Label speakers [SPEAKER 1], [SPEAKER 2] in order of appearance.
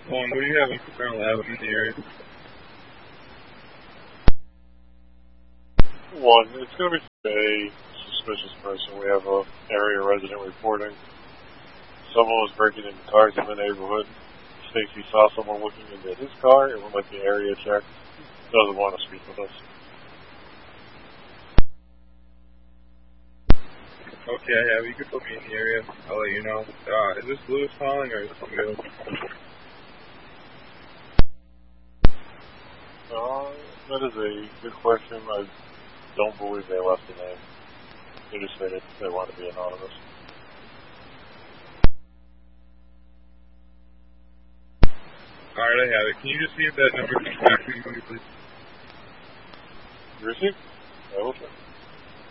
[SPEAKER 1] One, what do you have in currently have in the area?
[SPEAKER 2] One, it's going to be a suspicious person. We have an area resident reporting someone was breaking into cars in the neighborhood. States he saw someone looking into his car and went with the area check. Doesn't want to speak with us.
[SPEAKER 1] Okay, I have. You can put me in the area. I'll let you know. Is this Lewis calling or is this somebody else?
[SPEAKER 2] That is a good question. I don't believe they left a name. They just said they want to be anonymous.
[SPEAKER 1] Alright, I have it. Can you just see if that number comes back to me, please?
[SPEAKER 2] You received? I will check.